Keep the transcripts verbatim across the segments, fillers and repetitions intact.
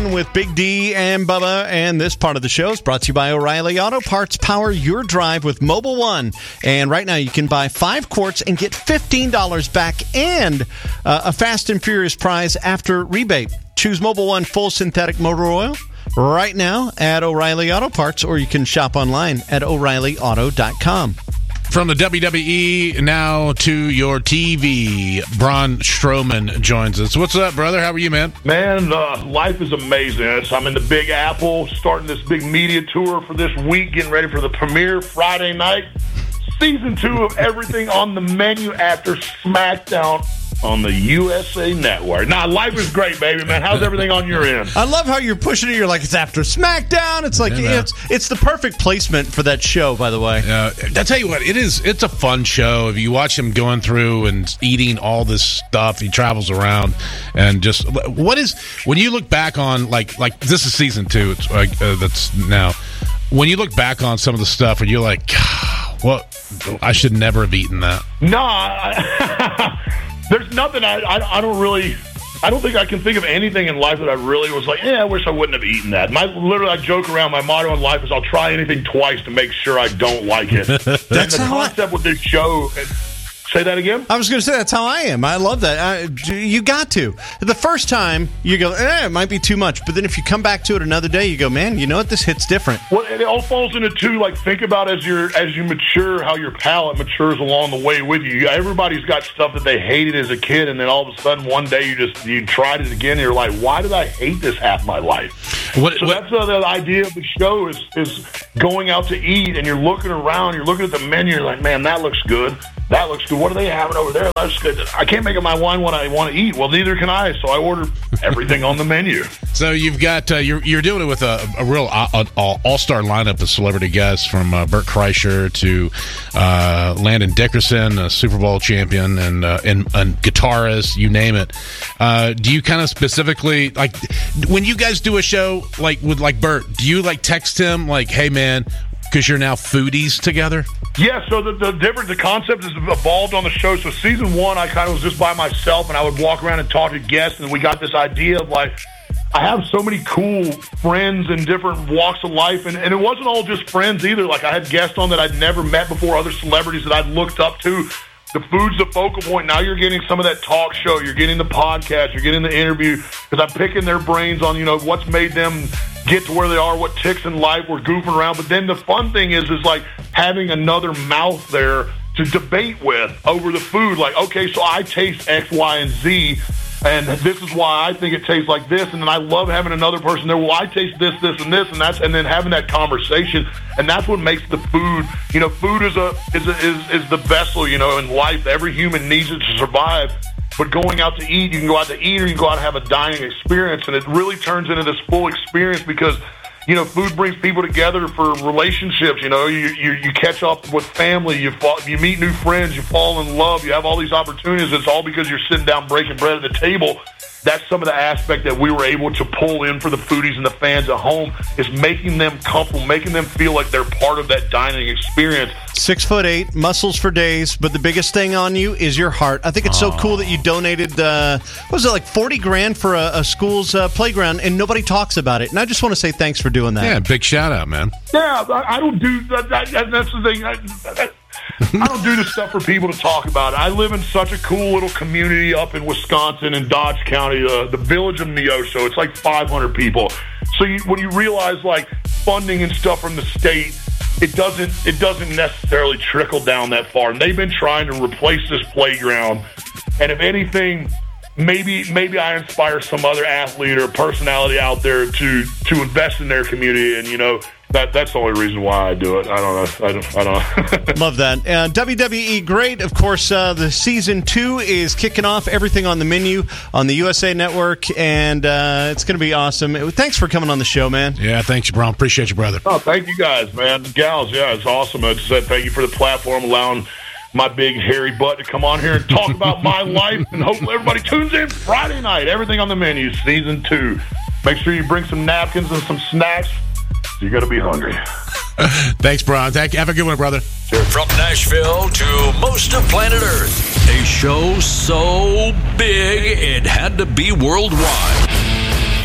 on with Big D and Bubba, and this part of the show is brought to you by O'Reilly Auto Parts. Power your drive with Mobile One. And right now you can buy five quarts and get fifteen dollars back and uh, a Fast and Furious prize after rebate. Choose Mobile One full synthetic motor oil right now at O'Reilly Auto Parts, or you can shop online at O'Reilly Auto dot com. From the W W E now to your T V, Braun Strowman joins us. What's up, brother? How are you, man? Man, uh, life is amazing. I'm in the Big Apple, starting this big media tour for this week, getting ready for the premiere Friday night. Season two of Everything on the Menu after SmackDown on the U S A Network. Now, life is great, baby, man. How's everything on your end? I love how you're pushing it. You're like, it's after SmackDown. It's like, yeah, it's it's the perfect placement for that show, by the way. Uh, I tell you what, it is. It's a fun show. If you watch him going through and eating all this stuff, he travels around and just what is when you look back on like like this is season two. It's like uh, that's now. When you look back on some of the stuff, and you're like, God, what? I should never have eaten that. No. I, There's nothing I, I I don't really I don't think I can think of anything in life that I really was like, yeah, I wish I wouldn't have eaten that. My literally I joke around. My motto in life is I'll try anything twice to make sure I don't like it. And the concept I, with this show. Say that again? I was going to say that's how I am. I love that. I, you got to. The first time, you go, eh, it might be too much. But then if you come back to it another day, you go, man, you know what? This hits different. Well, it all falls into two. Like, think about as you're as you mature, how your palate matures along the way with you. Everybody's got stuff that they hated as a kid, and then all of a sudden one day you just you tried it again, and you're like, why did I hate this half my life? What, so what? that's uh, the idea of the show is is going out to eat, and you're looking around, you're looking at the menu, you're like, man, that looks good. That looks good. What are they having over there? That's good. I can't make up my mind what I want to eat. Well, neither can I, so I order everything on the menu. So you've got uh, you're you're doing it with a, a real uh, all-star lineup of celebrity guests, from uh, Bert Kreischer to uh, Landon Dickerson, a Super Bowl champion, and uh, and, and guitarist, you name it. Uh, do you kind of specifically like when you guys do a show like with like Bert? Do you like text him like, "Hey, man"? Because you're now foodies together? Yeah, so the, the different the concept has evolved on the show. So season one, I kind of was just by myself, and I would walk around and talk to guests, and we got this idea of, like, I have so many cool friends in different walks of life, and, and it wasn't all just friends either. Like, I had guests on that I'd never met before, other celebrities that I'd looked up to. The food's the focal point. Now you're getting some of that talk show. You're getting the podcast. You're getting the interview, because I'm picking their brains on, you know, what's made them get to where they are, what ticks in life. We're goofing around. But then the fun thing is, is like having another mouth there to debate with over the food. Like, okay, so I taste X, Y, and Z, and this is why I think it tastes like this. And then I love having another person there. Well, I taste this, this, and this, and that's, and then having that conversation. And that's what makes the food, you know, food is a, is a, is, is the vessel, you know, in life. Every human needs it to survive. But going out to eat, you can go out to eat, or you can go out and have a dining experience. And it really turns into this full experience because, you know, food brings people together for relationships. You know, you you, you catch up with family, you fall, you meet new friends, you fall in love, you have all these opportunities. It's all because you're sitting down breaking bread at the table. That's some of the aspect that we were able to pull in for the foodies and the fans at home, is making them comfortable, making them feel like they're part of that dining experience. Six foot eight, muscles for days, but the biggest thing on you is your heart. I think it's so cool that you donated, uh, what was it, like forty grand for a, a school's uh, playground, and nobody talks about it. And I just want to say thanks for doing that. Yeah, big shout out, man. Yeah, I, I don't do that. that, that that's the thing. I, that, I don't do this stuff for people to talk about. I live in such a cool little community up in Wisconsin in Dodge County, uh, the village of Neosho. It's like five hundred people. So you, when you realize, like, funding and stuff from the state, it doesn't it doesn't necessarily trickle down that far. And they've been trying to replace this playground. And if anything, maybe maybe I inspire some other athlete or personality out there to to invest in their community. And, you know, That that's the only reason why I do it. I don't know. I don't. I don't know. Love that. Uh, W W E, great. Of course, uh, the season two is kicking off. Everything on the menu on the U S A Network, and uh, it's going to be awesome. Thanks for coming on the show, man. Yeah, thanks, Braun. Appreciate you, brother. Oh, thank you guys, man. Gals, yeah, it's awesome. I just said thank you for the platform, allowing my big hairy butt to come on here and talk about my life, and hopefully everybody tunes in Friday night. Everything on the menu, season two. Make sure you bring some napkins and some snacks. You're going to be hungry. Thanks, Braun. Thank you. Have a good one, brother. Sure. From Nashville to most of planet Earth, a show so big it had to be worldwide.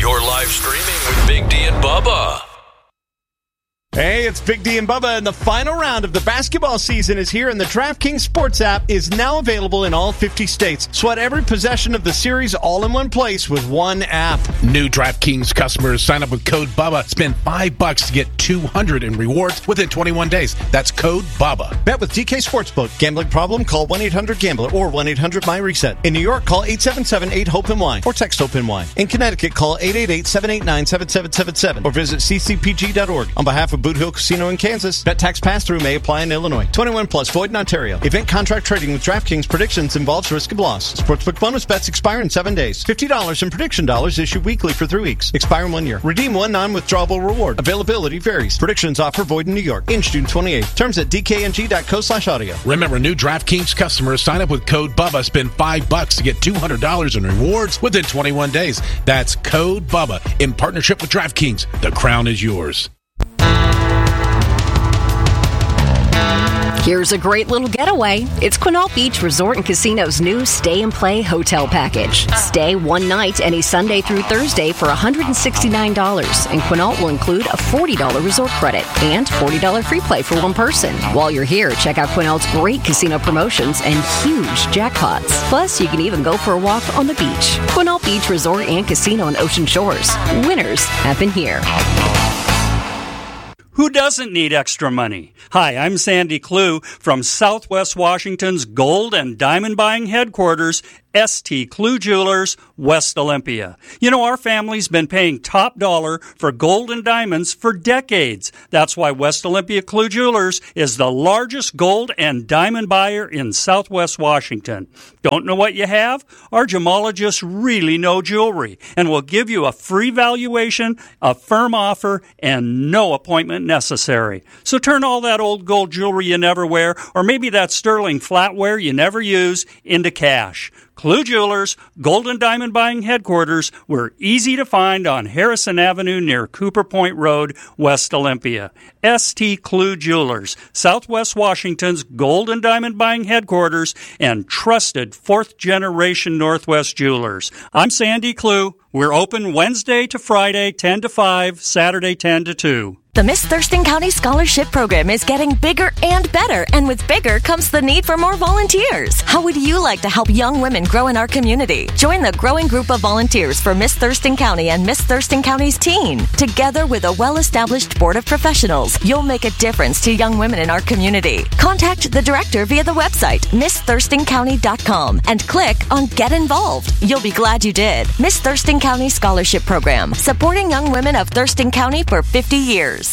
You're live streaming with Big D and Bubba. Hey, it's Big D and Bubba, and the final round of the basketball season is here, and the DraftKings Sports app is now available in all fifty states. Sweat every possession of the series all in one place with one app. New DraftKings customers sign up with code BUBBA. Spend five bucks to get two hundred in rewards within twenty-one days. That's code BUBBA. Bet with D K Sportsbook. Gambling problem? Call one eight hundred gambler or one eight hundred my reset. In New York, call eight seven seven eight hope N Y or text HOPE N Y. In Connecticut, call eight eight eight seven eight nine seven seven seven seven or visit c c p g dot org. On behalf of Boot Hill Casino in Kansas, bet tax pass-through may apply in Illinois. twenty-one plus, void in Ontario. Event contract trading with DraftKings predictions involves risk of loss. Sportsbook bonus bets expire in seven days. fifty dollars in prediction dollars issued weekly for three weeks. Expire in one year. Redeem one non-withdrawable reward. Availability varies. Predictions offer void in New York. In June twenty-eighth. Terms at d k n g dot co slash audio. Remember, new DraftKings customers sign up with code BUBBA. Spend five bucks to get two hundred dollars in rewards within twenty-one days. That's code BUBBA in partnership with DraftKings. The crown is yours. Here's a great little getaway. It's Quinault Beach Resort and Casino's new Stay and Play hotel package. Stay one night any Sunday through Thursday for one hundred sixty-nine dollars, and Quinault will include a forty dollars resort credit and forty dollars free play for one person. While you're here, check out Quinault's great casino promotions and huge jackpots. Plus, you can even go for a walk on the beach. Quinault Beach Resort and Casino in Ocean Shores. Winners happen here. Who doesn't need extra money? Hi, I'm Sandy Clue from Southwest Washington's Gold and Diamond Buying Headquarters, S T Clue Jewelers, West Olympia. You know, our family's been paying top dollar for gold and diamonds for decades. That's why West Olympia Clue Jewelers is the largest gold and diamond buyer in Southwest Washington. Don't know what you have? Our gemologists really know jewelry and will give you a free valuation, a firm offer, and no appointment necessary. So turn all that old gold jewelry you never wear, or maybe that sterling flatware you never use, into cash. Clue Jewelers, Gold and Diamond Buying Headquarters. We're easy to find on Harrison Avenue near Cooper Point Road, West Olympia. S T Clue Jewelers, Southwest Washington's Gold and Diamond Buying Headquarters and trusted fourth-generation Northwest Jewelers. I'm Sandy Clue. We're open Wednesday to Friday, ten to five, Saturday, ten to two. The Miss Thurston County Scholarship Program is getting bigger and better, and with bigger comes the need for more volunteers. How would you like to help young women grow in our community? Join the growing group of volunteers for Miss Thurston County and Miss Thurston County's teen. Together with a well-established board of professionals, you'll make a difference to young women in our community. Contact the director via the website, miss thurston county dot com, and click on Get Involved. You'll be glad you did. Miss Thurston County Scholarship Program, supporting young women of Thurston County for fifty years.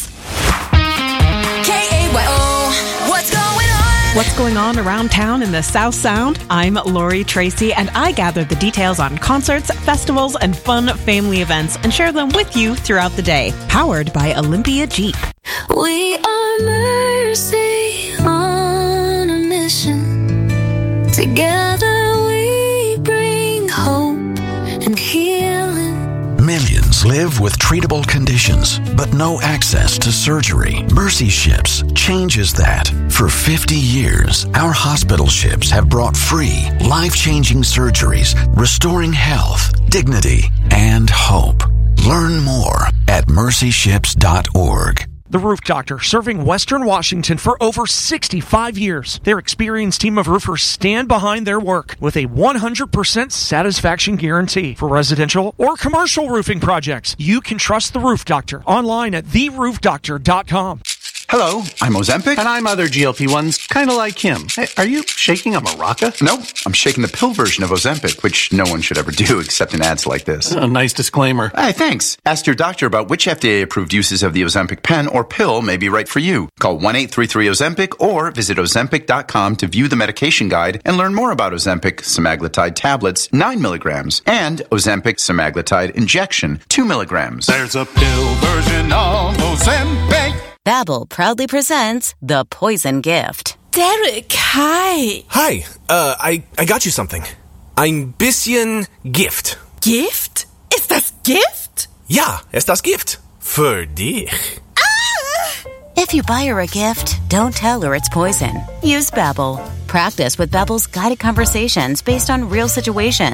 K A Y O, what's going on? What's going on around town in the South Sound? I'm Lori Tracy, and I gather the details on concerts, festivals, and fun family events and share them with you throughout the day. Powered by Olympia Jeep. We are Mercy on a mission. Together we bring hope and healing. Millions live with treatable conditions, but no access to surgery. Mercy Ships changes that. For fifty years, our hospital ships have brought free, life-changing surgeries, restoring health, dignity, and hope. Learn more at mercy ships dot org. The Roof Doctor, serving Western Washington for over sixty-five years. Their experienced team of roofers stand behind their work with a one hundred percent satisfaction guarantee. For residential or commercial roofing projects, you can trust The Roof Doctor. Online at the roof doctor dot com. Hello, I'm Ozempic. And I'm other G L P ones, kind of like him. Hey, are you shaking a maraca? Nope, I'm shaking the pill version of Ozempic, which no one should ever do except in ads like this. A nice disclaimer. Hey, thanks. Ask your doctor about which F D A-approved uses of the Ozempic pen or pill may be right for you. Call one eight three three Ozempic or visit ozempic dot com to view the medication guide and learn more about Ozempic semaglutide tablets, nine milligrams, and Ozempic semaglutide injection, two milligrams. There's a pill version of Ozempic. Babbel proudly presents The Poison Gift. Derek, hi. Hi, uh, I, I got you something. Ein bisschen Gift. Gift? Ist das Gift? Ja, ist das Gift. Für dich. Ah! If you buy her a gift, don't tell her it's poison. Use Babbel. Practice with Babbel's guided conversations based on real situations.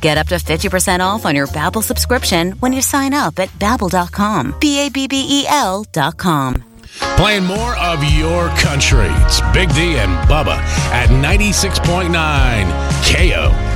Get up to fifty percent off on your Babbel subscription when you sign up at babbel dot com. B A B B E L dot com. Playing more of your country. It's Big D and Bubba at ninety-six point nine K O.